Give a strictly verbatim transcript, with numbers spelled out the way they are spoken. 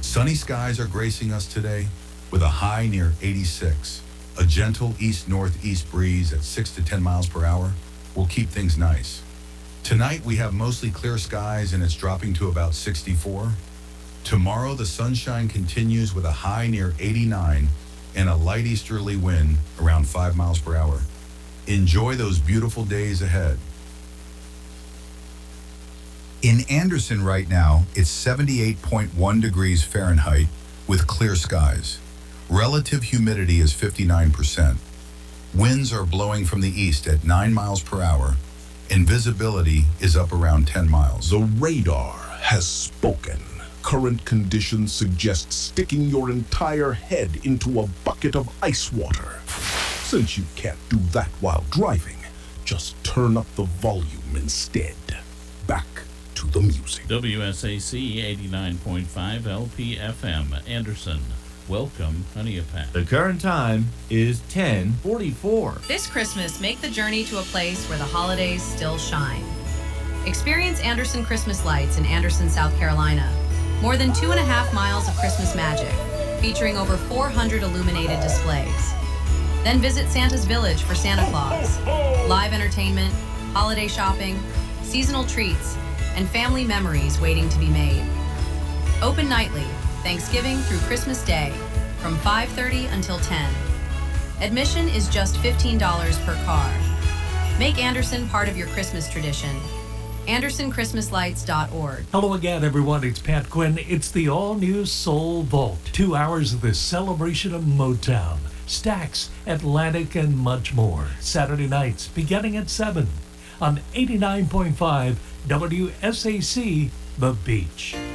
Sunny skies are gracing us today with a high near eighty-six. A gentle east-northeast breeze at six to ten miles per hour will keep things nice. Tonight we have mostly clear skies and it's dropping to about sixty-four. Tomorrow the sunshine continues with a high near eighty-nine and a light easterly wind around five miles per hour. Enjoy those beautiful days ahead. In Anderson right now, it's seventy-eight point one degrees Fahrenheit with clear skies. Relative humidity is fifty-nine percent. Winds are blowing from the east at nine miles per hour, and visibility is up around ten miles. The radar has spoken. Current conditions suggest sticking your entire head into a bucket of ice water. Since you can't do that while driving, just turn up the volume instead. Back to the music. W S A C eighty-nine point five L P F M, Anderson. Welcome, Honeypack. The current time is ten forty-four. This Christmas, make the journey to a place where the holidays still shine. Experience Anderson Christmas Lights in Anderson, South Carolina. More than two and a half miles of Christmas magic, featuring over four hundred illuminated displays. Then visit Santa's Village for Santa Claus. Live entertainment, holiday shopping, seasonal treats, and family memories waiting to be made. Open nightly, Thanksgiving through Christmas Day, from five thirty until ten. Admission is just fifteen dollars per car. Make Anderson part of your Christmas tradition. Anderson Christmas Lights dot org. Hello again, everyone. It's Pat Quinn. It's the all-new Soul Vault. Two hours of the celebration of Motown, Stax, Atlantic, and much more. Saturday nights, beginning at seven on eighty-nine point five W S A C, The Beach.